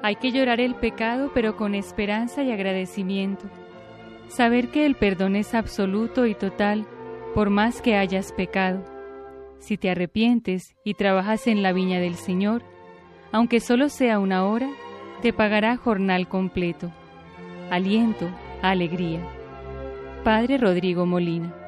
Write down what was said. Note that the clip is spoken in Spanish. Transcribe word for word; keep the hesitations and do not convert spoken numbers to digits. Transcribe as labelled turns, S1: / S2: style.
S1: Hay que llorar el pecado, pero con esperanza y agradecimiento. Saber que el perdón es absoluto y total, por más que hayas pecado. Si te arrepientes y trabajas en la viña del Señor, aunque solo sea una hora, te pagará jornal completo. Aliento, alegría. Padre Rodrigo Molina.